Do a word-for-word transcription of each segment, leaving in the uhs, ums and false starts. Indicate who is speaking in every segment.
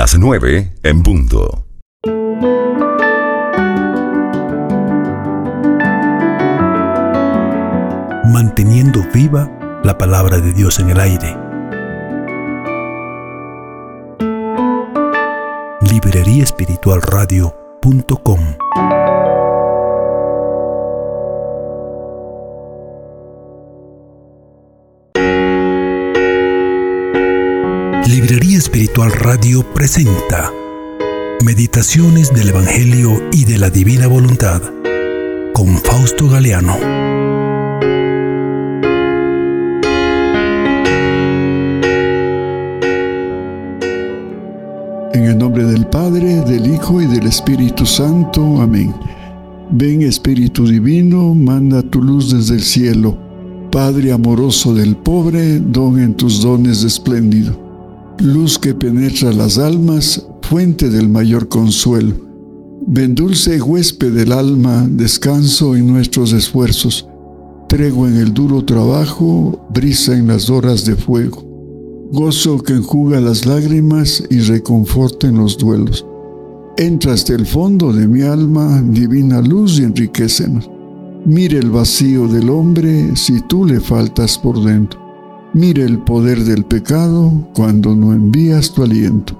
Speaker 1: Las nueve en punto.
Speaker 2: Manteniendo viva la palabra de Dios en el aire. librería espiritual radio punto com. Librería Espiritual Radio presenta Meditaciones del Evangelio y de la Divina Voluntad con Fausto Galeano.
Speaker 3: En el nombre del Padre, del Hijo y del Espíritu Santo. Amén. Ven, Espíritu Divino, manda tu luz desde el cielo. Padre amoroso del pobre, don en tus dones espléndido. Luz que penetra las almas, fuente del mayor consuelo. Ven, dulce huésped del alma, descanso en nuestros esfuerzos. Tregua en el duro trabajo, brisa en las horas de fuego. Gozo que enjuga las lágrimas y reconforta en los duelos. Entra hasta el fondo de mi alma, divina luz, y enriquécenos. Mire el vacío del hombre si tú le faltas por dentro. Mire el poder del pecado cuando no envías tu aliento.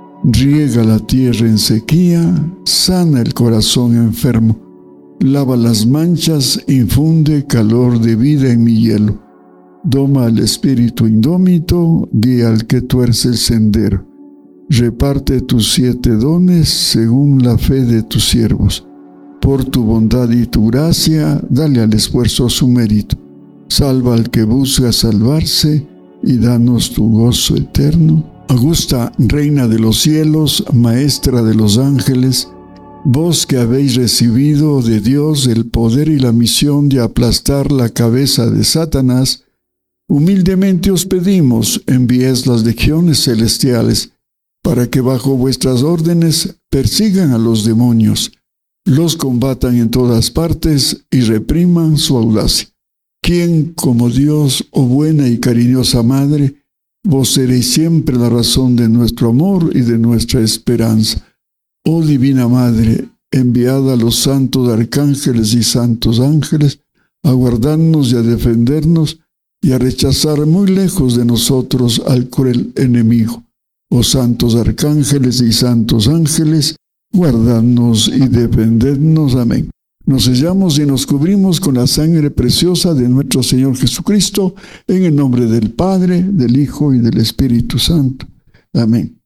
Speaker 3: Riega la tierra en sequía, sana el corazón enfermo. Lava las manchas, infunde calor de vida en mi hielo. Doma al espíritu indómito, guía al que tuerce el sendero. Reparte tus siete dones según la fe de tus siervos. Por tu bondad y tu gracia, dale al esfuerzo su mérito. Salva al que busca salvarse y danos tu gozo eterno. Augusta, Reina de los cielos, Maestra de los ángeles, vos que habéis recibido de Dios el poder y la misión de aplastar la cabeza de Satanás, humildemente os pedimos, enviéis las legiones celestiales, para que bajo vuestras órdenes persigan a los demonios, los combatan en todas partes y repriman su audacia. ¿Quién como Dios, oh buena y cariñosa Madre, vos seréis siempre la razón de nuestro amor y de nuestra esperanza? Oh Divina Madre, enviada a los santos arcángeles y santos ángeles, a guardarnos y a defendernos y a rechazar muy lejos de nosotros al cruel enemigo. Oh santos arcángeles y santos ángeles, guardadnos y defendednos. Amén. Nos sellamos y nos cubrimos con la sangre preciosa de nuestro Señor Jesucristo, en el nombre del Padre, del Hijo y del Espíritu Santo. Amén.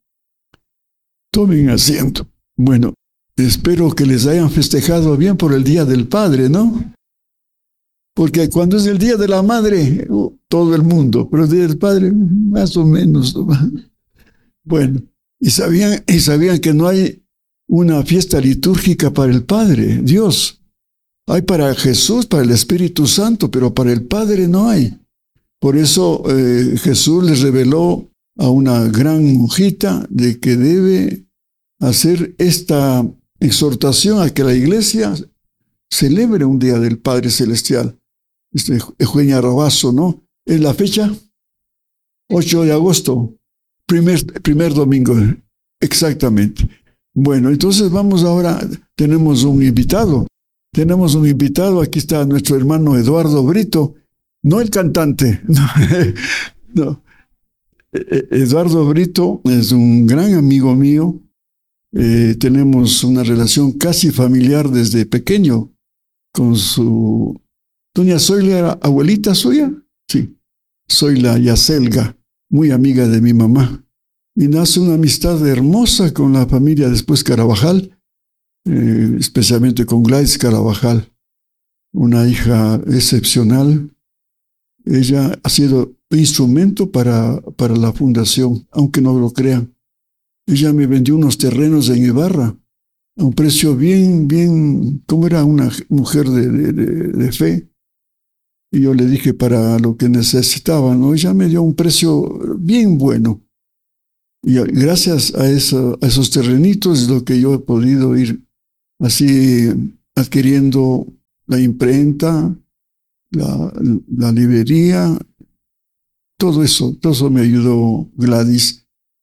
Speaker 3: Tomen asiento. Bueno, espero que les hayan festejado bien por el Día del Padre, ¿no? Porque cuando es el Día de la Madre, uh, todo el mundo, pero el Día del Padre, más o menos, ¿no? Bueno, y sabían, y sabían que no hay una fiesta litúrgica para el Padre, Dios. Hay para Jesús, para el Espíritu Santo, pero para el Padre no hay. Por eso eh, Jesús les reveló a una gran monjita de que debe hacer esta exhortación a que la Iglesia celebre un Día del Padre Celestial. Este, Eugenia Rabazo, ¿no? ¿Es la fecha? ocho de agosto, primer, primer domingo, exactamente. Bueno, entonces vamos ahora, tenemos un invitado. Tenemos un invitado, aquí está nuestro hermano Eduardo Brito, no el cantante, no, no. Eduardo Brito es un gran amigo mío, eh, tenemos una relación casi familiar desde pequeño con su... ¿Doña Zoila era abuelita suya? Sí, Zoila Yacelga, muy amiga de mi mamá, y nace una amistad hermosa con la familia después Carabajal, Eh, especialmente con Gladys Carabajal, una hija excepcional. Ella ha sido instrumento para, para la fundación, aunque no lo crean. Ella me vendió unos terrenos en Ibarra a un precio bien, bien, como era una mujer de, de, de, de fe. Y yo le dije para lo que necesitaban, ¿no? Ella me dio un precio bien bueno. Y gracias a, eso, a esos terrenitos es lo que yo he podido ir así adquiriendo la imprenta, la, la librería, todo eso, todo eso me ayudó Gladys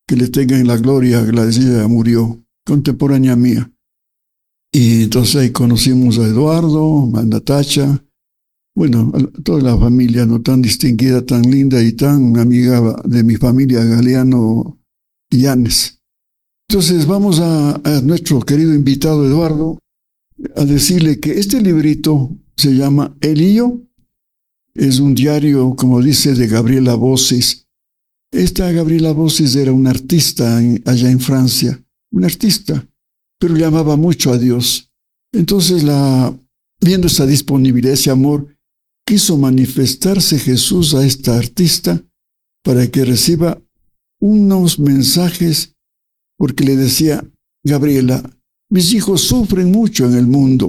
Speaker 3: que le tenga en la gloria, Gladys, ella murió, contemporánea mía. Y entonces ahí conocimos a Eduardo, a Natacha, bueno, a toda la familia, no tan distinguida, tan linda y tan amiga de mi familia, Galeano y Yanes. Entonces vamos a, a nuestro querido invitado Eduardo a decirle que este librito se llama El y yo. Es un diario, como dice, de Gabriela Bossis. Esta Gabriela Bossis era una artista en, allá en Francia, una artista, pero le amaba mucho a Dios. Entonces, la, viendo esa disponibilidad, ese amor, quiso manifestarse Jesús a esta artista para que reciba unos mensajes, porque le decía, Gabriela, mis hijos sufren mucho en el mundo.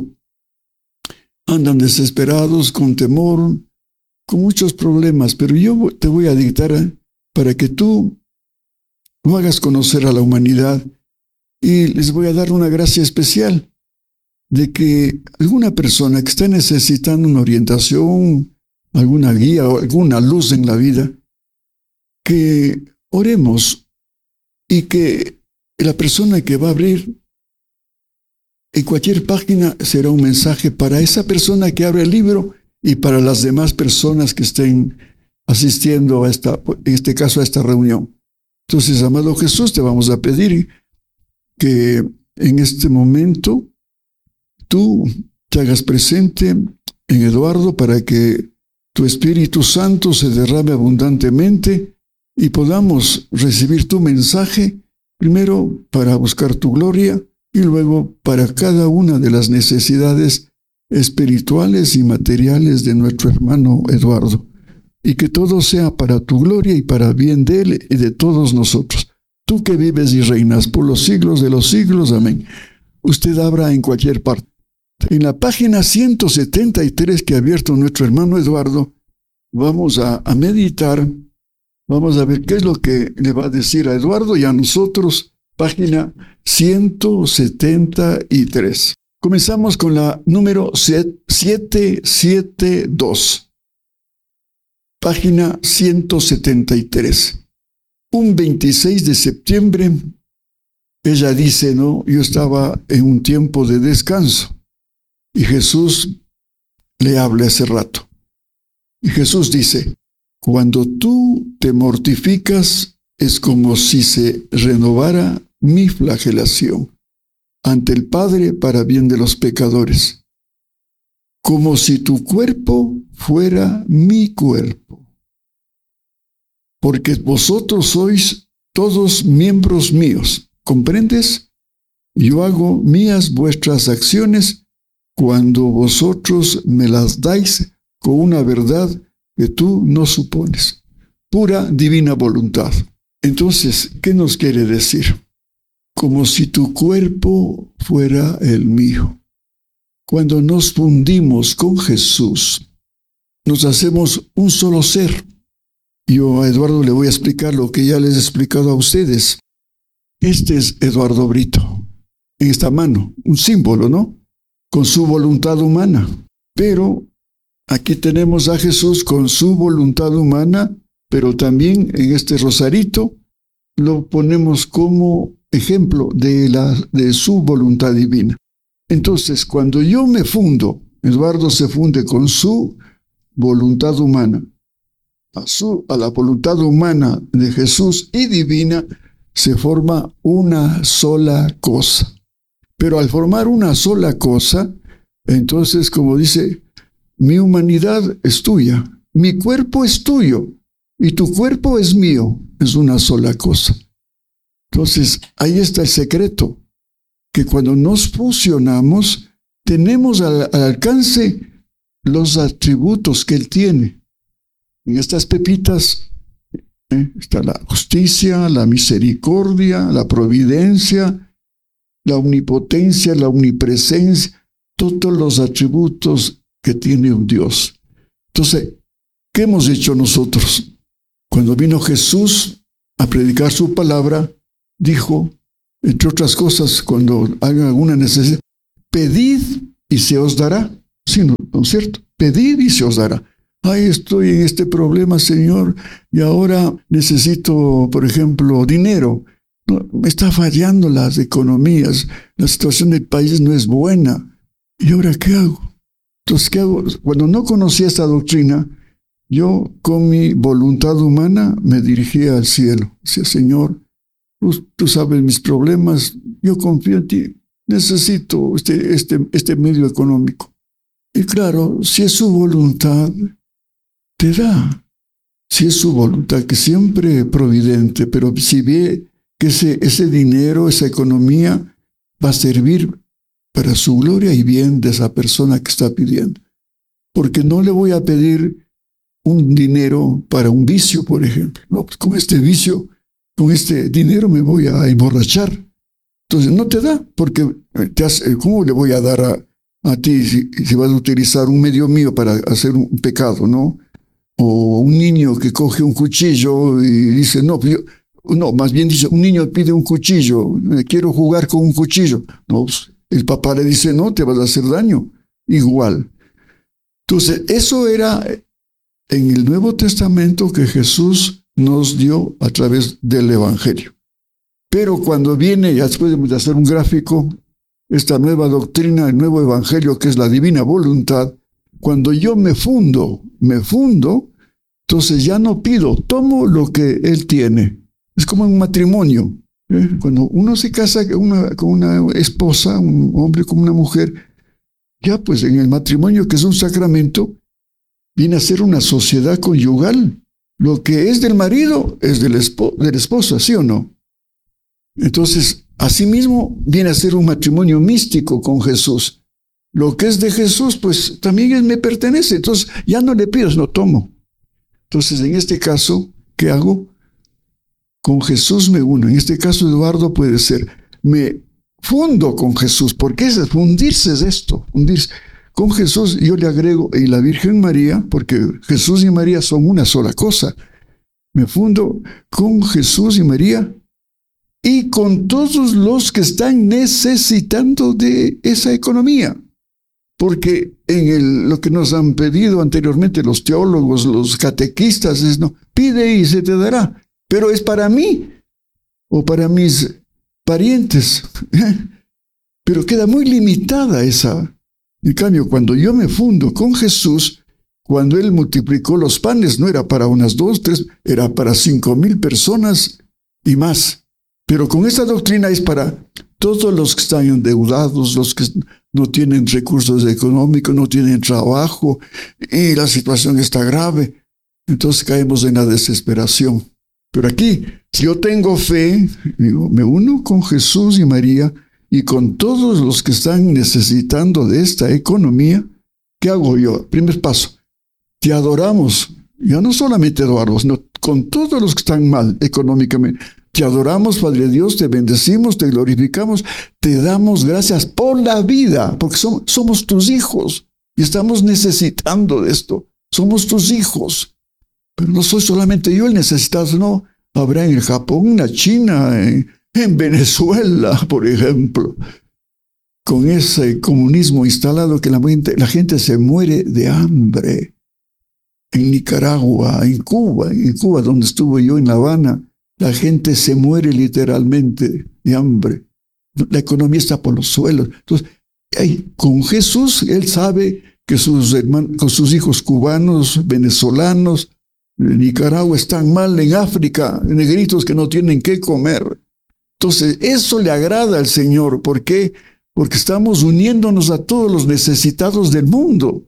Speaker 3: Andan desesperados, con temor, con muchos problemas, pero yo te voy a dictar para que tú lo hagas conocer a la humanidad y les voy a dar una gracia especial de que alguna persona que está necesitando una orientación, alguna guía o alguna luz en la vida, que oremos y que la persona que va a abrir en cualquier página será un mensaje para esa persona que abre el libro y para las demás personas que estén asistiendo a esta, en este caso a esta reunión. Entonces, amado Jesús, te vamos a pedir que en este momento tú te hagas presente en Eduardo para que tu Espíritu Santo se derrame abundantemente y podamos recibir tu mensaje, primero para buscar tu gloria y luego para cada una de las necesidades espirituales y materiales de nuestro hermano Eduardo. Y que todo sea para tu gloria y para bien de él y de todos nosotros. Tú que vives y reinas por los siglos de los siglos. Amén. Usted abra en cualquier parte. En la página ciento setenta y tres que ha abierto nuestro hermano Eduardo, vamos a, a meditar, vamos a ver qué es lo que le va a decir a Eduardo y a nosotros. Página ciento setenta y tres. Comenzamos con la número setecientos setenta y dos. Página ciento setenta y tres. Un veintiséis de septiembre, ella dice, ¿no? Yo estaba en un tiempo de descanso y Jesús le habla hace rato. Y Jesús dice, cuando tú te mortificas es como si se renovara mi flagelación ante el Padre para bien de los pecadores, como si tu cuerpo fuera mi cuerpo. Porque vosotros sois todos miembros míos, ¿comprendes? Yo hago mías vuestras acciones cuando vosotros me las dais con una verdad que tú no supones. Pura divina voluntad. Entonces, ¿qué nos quiere decir? Como si tu cuerpo fuera el mío. Cuando nos fundimos con Jesús, nos hacemos un solo ser. Yo a Eduardo le voy a explicar lo que ya les he explicado a ustedes. Este es Eduardo Brito, en esta mano, un símbolo, ¿no? Con su voluntad humana. Pero aquí tenemos a Jesús con su voluntad humana, pero también en este rosarito lo ponemos como ejemplo de, la, de su voluntad divina. Entonces, cuando yo me fundo, Eduardo se funde con su voluntad humana, a, su, a la voluntad humana de Jesús y divina, se forma una sola cosa. Pero al formar una sola cosa, entonces, como dice, mi humanidad es tuya, mi cuerpo es tuyo y tu cuerpo es mío, es una sola cosa. Entonces, ahí está el secreto, que cuando nos fusionamos, tenemos al, al alcance los atributos que Él tiene. En estas pepitas eh, está la justicia, la misericordia, la providencia, la omnipotencia, la omnipresencia, todos los atributos que tiene un Dios. Entonces, ¿qué hemos hecho nosotros? Cuando vino Jesús a predicar su palabra, dijo, entre otras cosas, cuando hagan alguna necesidad, pedid y se os dará. Sí, ¿no, ¿no es cierto? Pedid y se os dará. Ay, estoy en este problema, Señor, y ahora necesito, por ejemplo, dinero. No, me está fallando las economías, la situación del país no es buena. ¿Y ahora qué hago? Entonces, ¿qué hago? Cuando no conocía esta doctrina, yo con mi voluntad humana me dirigía al cielo. Decía, Señor, tú, tú sabes mis problemas, yo confío en ti, necesito este, este, este medio económico. Y claro, si es su voluntad, te da. Si es su voluntad, que siempre es providente, pero si ve que ese, ese dinero, esa economía va a servir para su gloria y bien de esa persona que está pidiendo. Porque no le voy a pedir un dinero para un vicio, por ejemplo. No, pues con este vicio, con este dinero me voy a emborrachar. Entonces no te da, porque te hace, ¿cómo le voy a dar a, a ti si, si vas a utilizar un medio mío para hacer un pecado, ¿no? O un niño que coge un cuchillo y dice, no, yo, no, más bien dice, un niño pide un cuchillo, quiero jugar con un cuchillo. No, el papá le dice, no, te vas a hacer daño. Igual. Entonces, eso era en el Nuevo Testamento que Jesús nos dio a través del Evangelio. Pero cuando viene, ya después de hacer un gráfico, esta nueva doctrina, el nuevo Evangelio, que es la divina voluntad, cuando yo me fundo, me fundo, entonces ya no pido, tomo lo que Él tiene. Es como un matrimonio. ¿eh? Cuando uno se casa con una, con una esposa, un hombre con una mujer, ya pues en el matrimonio, que es un sacramento, viene a ser una sociedad conyugal. Lo que es del marido es del esp- de la esposa, ¿sí o no? Entonces, asimismo, viene a ser un matrimonio místico con Jesús. Lo que es de Jesús, pues también me pertenece. Entonces, ya no le pido, no tomo. Entonces, en este caso, ¿qué hago? Con Jesús me uno. En este caso, Eduardo, puede ser, me fundo con Jesús. ¿Por qué es fundirse es esto? Fundirse. Con Jesús yo le agrego, y la Virgen María, porque Jesús y María son una sola cosa. Me fundo con Jesús y María y con todos los que están necesitando de esa economía. Porque en el, lo que nos han pedido anteriormente los teólogos, los catequistas, es no, pide y se te dará. Pero es para mí o para mis parientes. Pero queda muy limitada esa. En cambio, cuando yo me fundo con Jesús, cuando Él multiplicó los panes, no era para unas dos, tres, era para cinco mil personas y más. Pero con esta doctrina es para todos los que están endeudados, los que no tienen recursos económicos, no tienen trabajo, y la situación está grave. Entonces caemos en la desesperación. Pero aquí, si yo tengo fe, digo, me uno con Jesús y María y con todos los que están necesitando de esta economía, ¿qué hago yo? Primer paso, te adoramos. Ya no solamente Eduardo, sino con todos los que están mal económicamente. Te adoramos, Padre Dios, te bendecimos, te glorificamos, te damos gracias por la vida, porque somos, somos tus hijos y estamos necesitando de esto. Somos tus hijos. Pero no soy solamente yo el necesitado, no. Habrá en el Japón, en la China, en, en Venezuela, por ejemplo, con ese comunismo instalado que la gente, la gente se muere de hambre. En Nicaragua, en Cuba, en Cuba donde estuve yo, en La Habana, la gente se muere literalmente de hambre. La economía está por los suelos. Entonces, ay, con Jesús, Él sabe que sus hermanos, con sus hijos cubanos, venezolanos, en Nicaragua están mal, en África, negritos que no tienen qué comer. Entonces, eso le agrada al Señor. ¿Por qué? Porque estamos uniéndonos a todos los necesitados del mundo.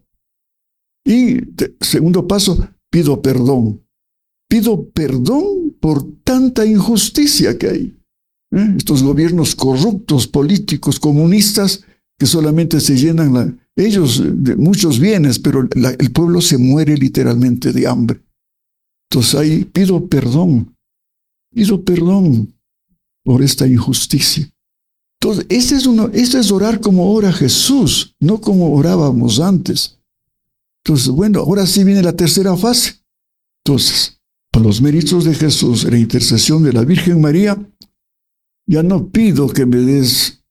Speaker 3: Y, te, segundo paso, pido perdón. Pido perdón por tanta injusticia que hay. ¿Eh? Estos gobiernos corruptos, políticos, comunistas, que solamente se llenan la, ellos de muchos bienes, pero la, el pueblo se muere literalmente de hambre. Entonces ahí pido perdón, pido perdón por esta injusticia. Entonces, este es, uno, este es orar como ora Jesús, no como orábamos antes. Entonces, bueno, ahora sí viene la tercera fase. Entonces, por los méritos de Jesús, la intercesión de la Virgen María, ya no pido que me des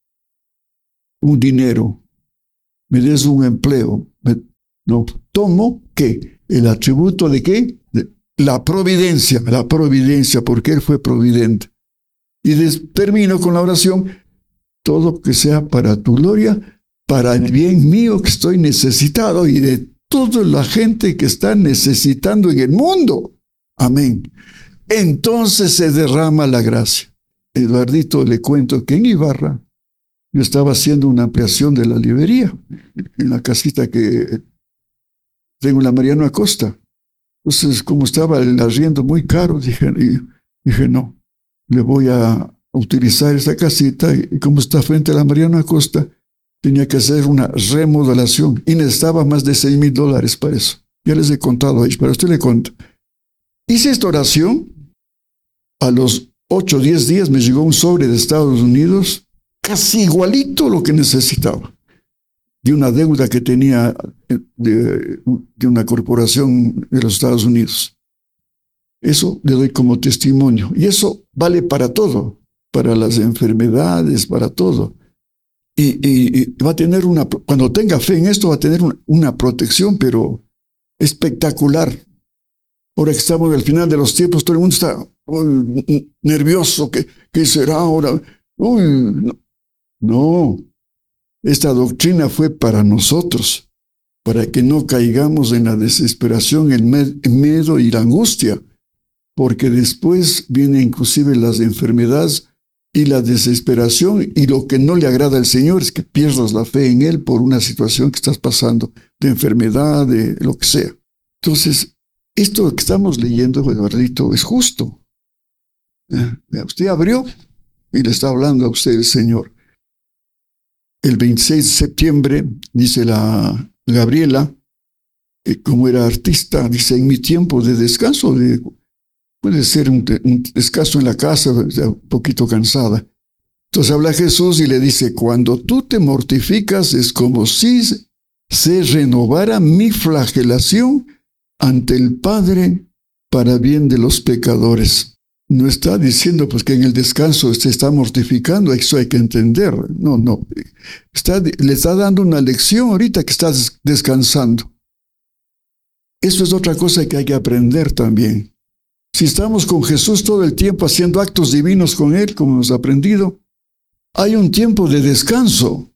Speaker 3: un dinero, me des un empleo. Me, no, tomo que ¿El atributo de qué? De la providencia, la providencia, porque Él fue providente. Y des, termino con la oración, todo que sea para tu gloria, para el bien mío que estoy necesitado y de toda la gente que está necesitando en el mundo. Amén. Entonces se derrama la gracia. Eduardito, le cuento que en Ibarra yo estaba haciendo una ampliación de la librería, en la casita que tengo en la Mariano Acosta. Entonces, como estaba el arriendo muy caro, dije, dije no, le voy a utilizar esa casita, y como está frente a la Mariano Acosta, tenía que hacer una remodelación y necesitaba más de seis mil dólares para eso. Ya les he contado ahí, pero usted le cuento. Hice esta oración, a los ocho o diez días me llegó un sobre de Estados Unidos, casi igualito lo que necesitaba, de una deuda que tenía de, de una corporación de los Estados Unidos. Eso le doy como testimonio. Y eso vale para todo, para las enfermedades, para todo. Y, y, y va a tener una, cuando tenga fe en esto, va a tener una, una protección, pero espectacular. Ahora que estamos al final de los tiempos, todo el mundo está uy, nervioso. ¿Qué, qué será ahora? Uy, no. no, esta doctrina fue para nosotros, para que no caigamos en la desesperación, el, med- el miedo y la angustia, porque después vienen inclusive las enfermedades y la desesperación, y lo que no le agrada al Señor es que pierdas la fe en Él por una situación que estás pasando, de enfermedad, de lo que sea. Entonces, esto que estamos leyendo, Eduardito, es justo. Usted abrió y le está hablando a usted el Señor. El veintiséis de septiembre, dice la Gabriela, eh, como era artista, dice, en mi tiempo de descanso, de, puede ser un, un descanso en la casa, un poquito cansada. Entonces habla Jesús y le dice, cuando tú te mortificas es como si se renovara mi flagelación ante el Padre para bien de los pecadores. No está diciendo pues que en el descanso se está mortificando, eso hay que entender. No, no. Está, le está dando una lección ahorita que estás descansando. Eso es otra cosa que hay que aprender también. Si estamos con Jesús todo el tiempo haciendo actos divinos con Él, como hemos aprendido, hay un tiempo de descanso.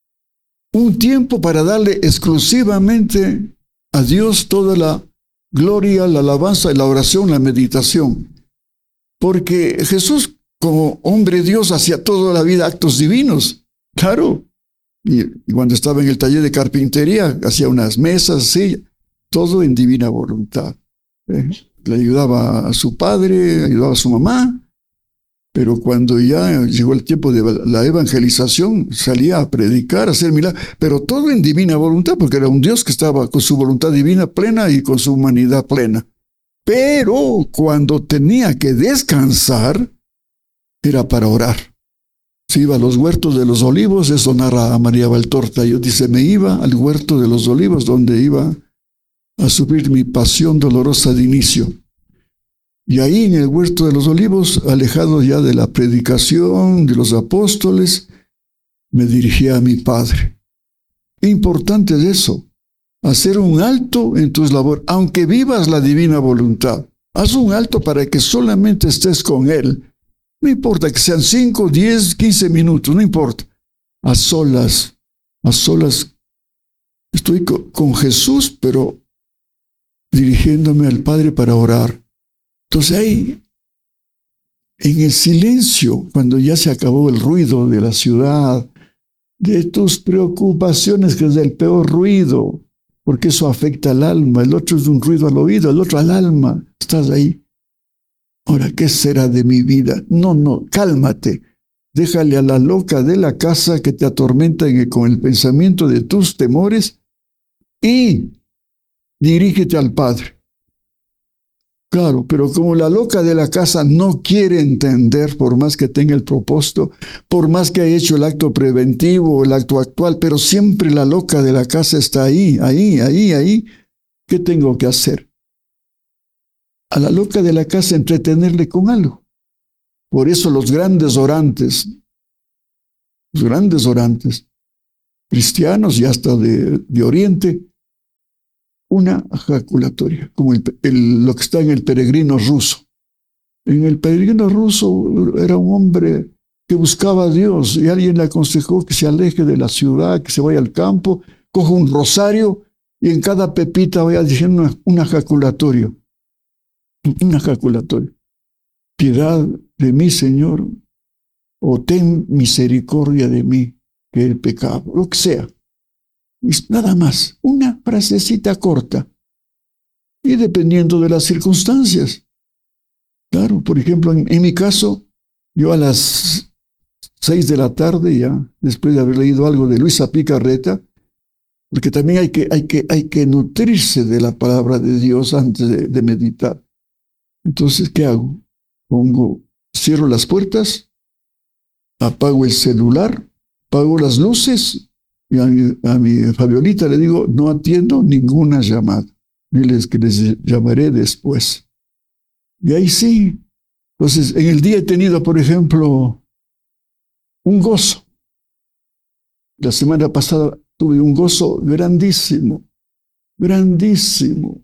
Speaker 3: Un tiempo para darle exclusivamente a Dios toda la gloria, la alabanza, la oración, la meditación. Porque Jesús, como hombre Dios, hacía toda la vida actos divinos. Claro. Y, y cuando estaba en el taller de carpintería, hacía unas mesas, sí, todo en divina voluntad. ¿Eh? Le ayudaba a su padre, ayudaba a su mamá. Pero cuando ya llegó el tiempo de la evangelización, salía a predicar, a hacer milagros, pero todo en divina voluntad, porque era un Dios que estaba con su voluntad divina plena y con su humanidad plena. Pero cuando tenía que descansar, era para orar. Se iba a los huertos de los olivos, eso narra María Valtorta. Yo dice, me iba al huerto de los olivos, donde iba a sufrir mi pasión dolorosa de inicio. Y ahí en el huerto de los olivos, alejado ya de la predicación de los apóstoles, me dirigía a mi Padre. Importante es eso. Hacer un alto en tus labores, aunque vivas la divina voluntad. Haz un alto para que solamente estés con Él. No importa que sean cinco, diez, quince minutos, no importa. A solas, a solas. Estoy con Jesús, pero dirigiéndome al Padre para orar. Entonces ahí, en el silencio, cuando ya se acabó el ruido de la ciudad, de tus preocupaciones, que es el peor ruido, porque eso afecta al alma. El otro es un ruido al oído, el otro al alma. Estás ahí. Ahora, ¿qué será de mi vida? No, no, cálmate. Déjale a la loca de la casa que te atormenta con el pensamiento de tus temores y dirígete al Padre. Claro, pero como la loca de la casa no quiere entender, por más que tenga el propósito, por más que haya hecho el acto preventivo o el acto actual, pero siempre la loca de la casa está ahí, ahí, ahí, ahí. ¿Qué tengo que hacer? A la loca de la casa entretenerle con algo. Por eso los grandes orantes, los grandes orantes, cristianos y hasta de, de Oriente, una ejaculatoria, como el, el, lo que está en el Peregrino ruso. En el Peregrino ruso era un hombre que buscaba a Dios y alguien le aconsejó que se aleje de la ciudad, que se vaya al campo, coja un rosario y en cada pepita vaya diciendo una, un ejaculatorio. Un ejaculatorio. Piedad de mí, Señor, o ten misericordia de mí, que el pecado, lo que sea. Y nada más, una frasecita corta. Y dependiendo de las circunstancias. Claro, por ejemplo, en, en mi caso, yo a las seis de la tarde, ya después de haber leído algo de Luisa Picarreta, porque también hay que, hay que, hay que nutrirse de la palabra de Dios antes de, de meditar. Entonces, ¿qué hago? Pongo, cierro las puertas, apago el celular, apago las luces y a mi, a mi Fabiolita le digo, no atiendo ninguna llamada. Diles que les llamaré después. Y ahí sí. Entonces, en el día he tenido, por ejemplo, un gozo. La semana pasada tuve un gozo grandísimo, grandísimo.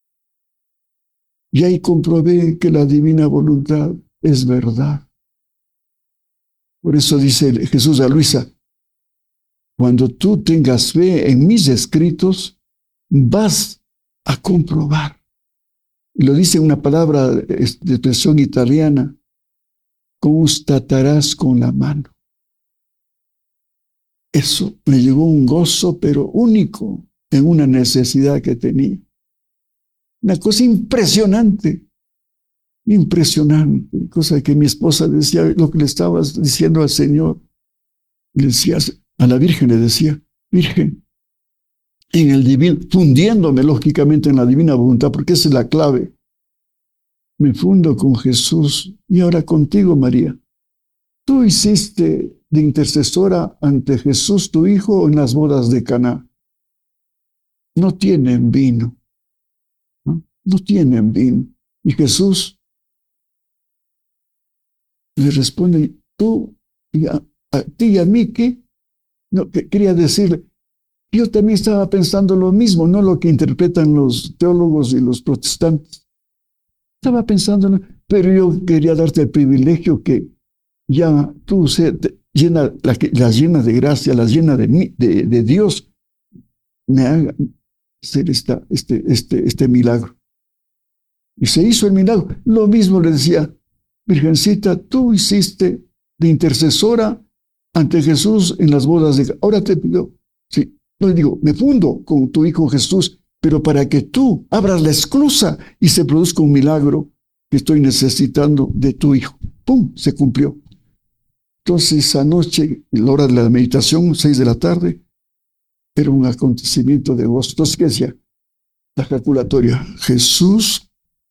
Speaker 3: Y ahí comprobé que la divina voluntad es verdad. Por eso dice Jesús a Luisa, cuando tú tengas fe en mis escritos, vas a comprobar. Y lo dice una palabra de expresión italiana, constatarás con la mano. Eso me llegó un gozo, pero único, en una necesidad que tenía. Una cosa impresionante, impresionante, cosa que mi esposa decía, lo que le estabas diciendo al Señor, le decía, a la Virgen le decía, Virgen, en el divino, fundiéndome lógicamente en la divina voluntad, porque esa es la clave. Me fundo con Jesús y ahora contigo, María. Tú hiciste de intercesora ante Jesús, tu Hijo, en las bodas de Caná. No tienen vino. ¿no? No tienen vino. Y Jesús le responde, tú y a, a ti y a mí, ¿qué? No, que quería decirle, yo también estaba pensando lo mismo, no lo que interpretan los teólogos y los protestantes. Estaba pensando, pero yo quería darte el privilegio que ya tú se, llena, la, las llenas de gracia, las llenas de, de, de Dios, me haga hacer esta, este, este, este milagro. Y se hizo el milagro. Lo mismo le decía, Virgencita, tú hiciste de intercesora ante Jesús en las bodas de... Ahora te pido, sí, no le digo, me fundo con tu Hijo Jesús, pero para que tú abras la esclusa y se produzca un milagro que estoy necesitando de tu Hijo. ¡Pum! Se cumplió. Entonces, anoche, en la hora de la meditación, seis de la tarde, era un acontecimiento de gozo. Entonces, ¿qué decía? La ejaculatoria. Jesús,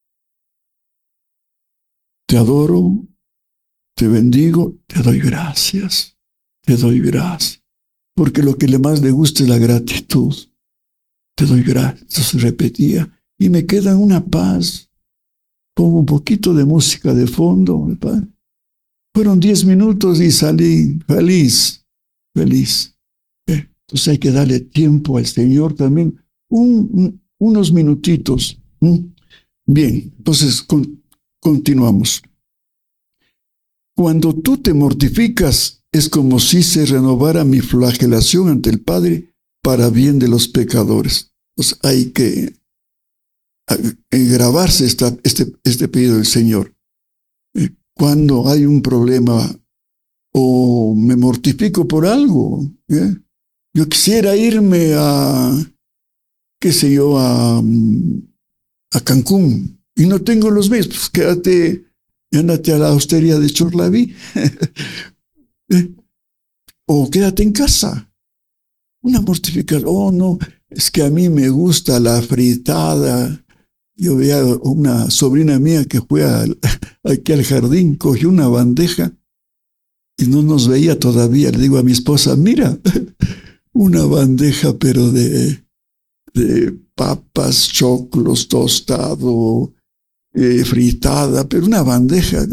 Speaker 3: te adoro, te bendigo, te doy gracias, te doy gracias. Porque lo que le más le gusta es la gratitud. Te doy gracias. Entonces repetía. Y me queda una paz. Pongo un poquito de música de fondo. Fueron diez minutos y salí feliz, feliz. ¿Eh? Entonces hay que darle tiempo al Señor también. Un, un, unos minutitos. ¿Mm? Bien, entonces con, continuamos. Cuando tú te mortificas, es como si se renovara mi flagelación ante el Padre para bien de los pecadores. Pues hay que grabarse esta, este, este pedido del Señor. Cuando hay un problema o me mortifico por algo, ¿eh? Yo quisiera irme a, qué sé yo, a, a Cancún y no tengo los medios, pues quédate, ándate a la hostería de Chorlaví. ¿Eh? O quédate en casa. Una mortificación. Oh, no, es que a mí me gusta la fritada. Yo veía una sobrina mía que fue al, aquí al jardín, cogió una bandeja y no nos veía todavía. Le digo a mi esposa, mira, una bandeja pero de, de papas, choclos, tostado, eh, fritada, pero una bandeja.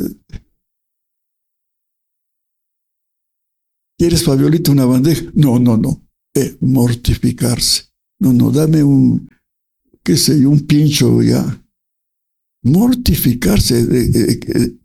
Speaker 3: ¿Quieres, Fabiolita, una bandeja? No, no, no. Eh, mortificarse. No, no, dame un, qué sé yo, un pincho ya. Mortificarse, de, de, de,